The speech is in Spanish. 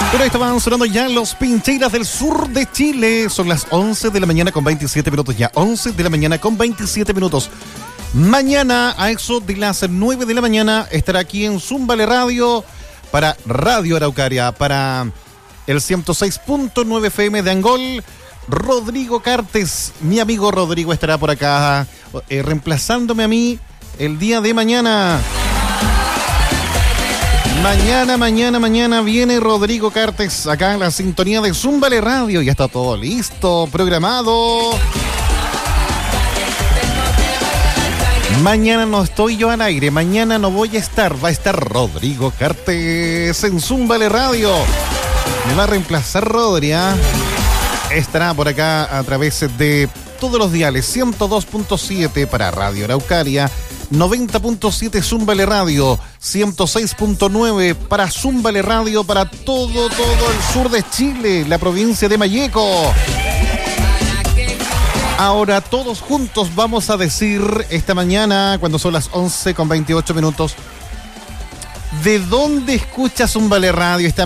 Pero estaban sonando ya los Pincheiras del sur de Chile. Son las 11 de la mañana con 27 minutos ya. 11 de la mañana con 27 minutos. Mañana a eso de las 9 de la mañana estará aquí en Zúmbale Radio para Radio Araucaria, para el 106.9 FM de Angol. Rodrigo Cartes, mi amigo Rodrigo estará por acá reemplazándome a mí el día de mañana. Mañana viene Rodrigo Cartes acá en la sintonía de Zúmbale Radio. Ya está todo listo, programado. Mañana no estoy yo al aire, mañana no voy a estar, va a estar Rodrigo Cartes en Zúmbale Radio. Me va a reemplazar Rodri, ¿eh? Estará por acá a través de todos los diales, 102.7 para Radio Araucaria, 90.7 Zúmbale Radio, 106.9 para Zúmbale Radio, para todo el sur de Chile, la provincia de Malleco. Ahora todos juntos vamos a decir esta mañana, cuando son las 11 con 28 minutos, ¿de dónde escucha Zúmbale Radio esta